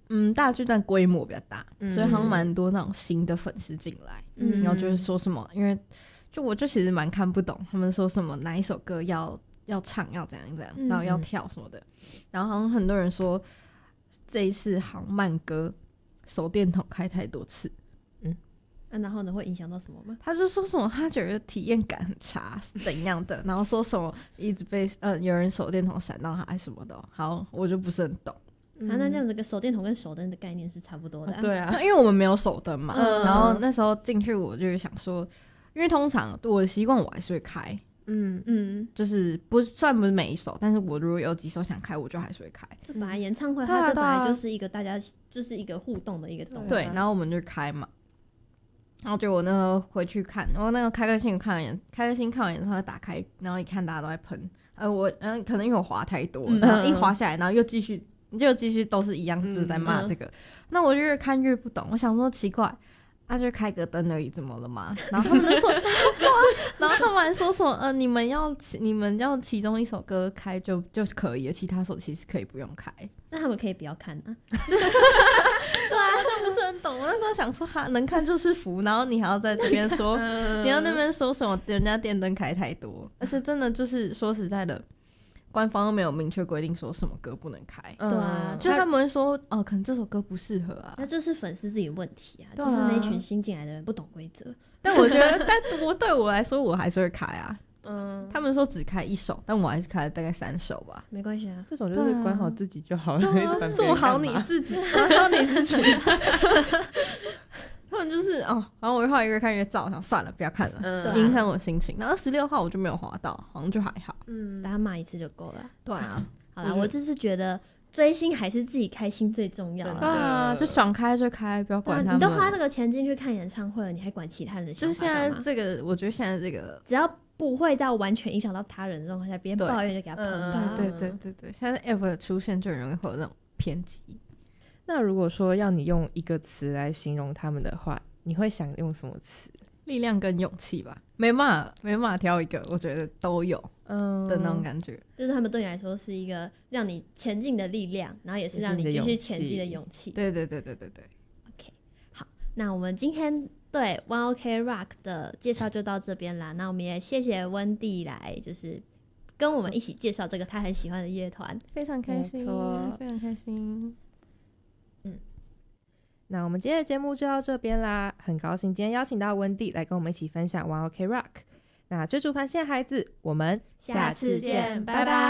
大巨蛋规模比较大，所以好像蛮多那种新的粉丝进来，然后就是说什么，因为我就其实蛮看不懂他们说什么哪一首歌要唱要怎样怎样，然后要跳什么的，然后好像很多人说这一次好像慢歌手电筒开太多次， 然后呢会影响到什么吗？ 他就说什么他觉得体验感很差是怎样的，然后说什么一直被有人手电筒闪到他还什么的，好我就不是很懂。 那这样子个手电筒跟手灯的概念是差不多的对啊，因为我们没有手灯嘛，然后那时候进去我就想说，因为通常我的习惯我还是会开，就是不是每一首，但是我如果有几首想开我就还是会开。 这本来演唱会它这本来就是一个大家就是一个互动的一个东西， 对，然后我们就开嘛，然后就我那时候回去看，我那个开个心看完演唱会打开，然后一看大家都在喷，我可能因为我滑太多，然后一滑下来，然后又继续都是一样，就是在骂这个，那我就越看越不懂，我想说奇怪，就开个灯而已，怎么了嘛？然后他们就说，然后他们还说什么你们要其中一首歌开就可以了，其他首其实可以不用开。 那他们可以不要看啊。 对啊，我就不是很懂。我那时候想说，能看就是福，然后你还要在这边说，你要那边说什么人家电灯开太多，而且真的就是说实在的。官方都没有明确规定说什么歌不能开， 对啊， 就他们会说可能这首歌不适合啊， 那就是粉丝自己的问题啊，就是那群新进来的人不懂规则。 但我觉得，对我来说，我还是会开啊。他们说只开一首，但我还是开了大概3首吧。 没关系啊， 这种就是管好自己就好了， 做好你自己，管好你自己。他们就是然后我后来越看越燥，想算了，不要看了，影响我心情。然后16号我就没有滑到，好像就还好。 大家骂一次就够了。 对啊， 好啦，我就是觉得追星还是自己开心最重要啦。 对啊，就想开就开，不要管他们。 你都花这个钱进去看演唱会了，你还管其他人的想法干嘛？ 就现在这个，我觉得现在这个只要不会到完全影响到他人的状况下，别人抱怨就给他碰到。 对，现在 app 的出现就很容易会有那种偏激。 那如果说要你用一个词来形容他们的话，你会想用什么词？ 力量跟勇气吧，没办法挑一个，我觉得都有的那种感觉。 就是他们对你来说是一个让你前进的力量，然后也是让你继续前进的勇气。 对。 OK， 好，那我们今天对 One OK Rock 的介绍就到这边啦。那我们也谢谢温蒂来，就是跟我们一起介绍这个他很喜欢的乐团， 非常开心，非常开心。 那我们今天的节目就到这边啦，很高兴今天邀请到温蒂来跟我们一起分享 One OK Rock。那追逐繁星的孩子，我们下次见，拜拜。